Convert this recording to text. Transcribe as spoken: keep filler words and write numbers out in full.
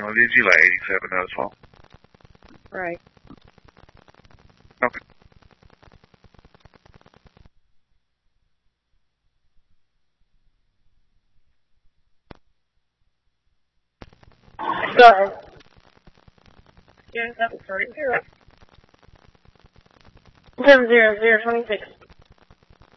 know, the July eighty-seven as well. Right. Okay. Go ahead. Zero seven three zero. Seven zero zero twenty six.